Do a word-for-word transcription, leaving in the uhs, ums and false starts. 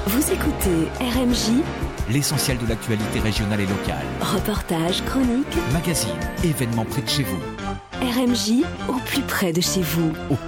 Vous écoutez R M J, l'essentiel de l'actualité régionale et locale. Reportages, chroniques, magazines, événements près de chez vous. R M J au plus près de chez vous. Au